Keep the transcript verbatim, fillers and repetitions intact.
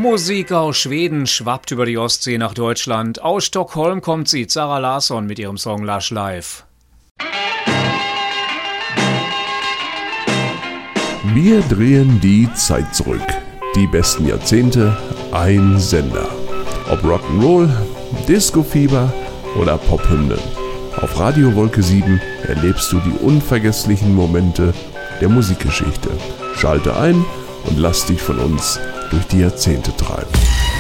Musik aus Schweden schwappt über die Ostsee nach Deutschland. Aus Stockholm kommt sie, Zara Larsson mit ihrem Song Lush Life. Wir drehen die Zeit zurück. Die besten Jahrzehnte, ein Sender. Ob Rock'n'Roll, Disco-Fieber oder Pophymnen. Auf Radio Wolke sieben erlebst du die unvergesslichen Momente der Musikgeschichte. Schalte ein und lass dich von uns durch die Jahrzehnte treiben.